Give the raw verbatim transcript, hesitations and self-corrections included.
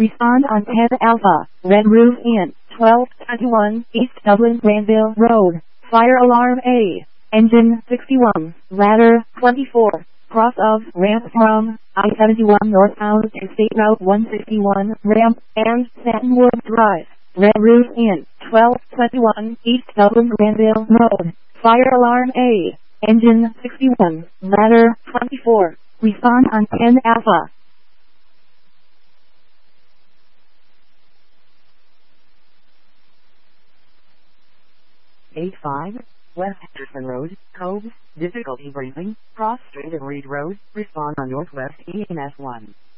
Respond on ten Alpha, Red Roof Inn, twelve twenty-one East Dublin Granville Road. Fire alarm A. Engine sixty-one, ladder twenty-four. Cross of ramp from I seventy-one northbound to State Route one sixty-one, ramp, and Satinwood Drive. Red Roof Inn, twelve twenty-one East Dublin Granville Road. Fire alarm A. Engine sixty-one, ladder twenty-four. Respond on ten Alpha. eight five, West Henderson Road, Cobes, difficulty breathing, cross Street and Reed Road, respond on Northwest E M S one.